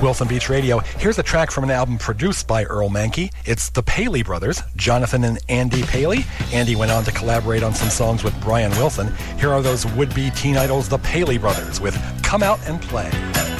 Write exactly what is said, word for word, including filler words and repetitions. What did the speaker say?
Wilson Beach Radio. Here's a track from an album produced by Earl Mankey. It's the Paley brothers, Jonathan and Andy Paley. Andy went on to collaborate on some songs with Brian Wilson. Here are those would-be teen idols, the Paley brothers, with Come Out and Play.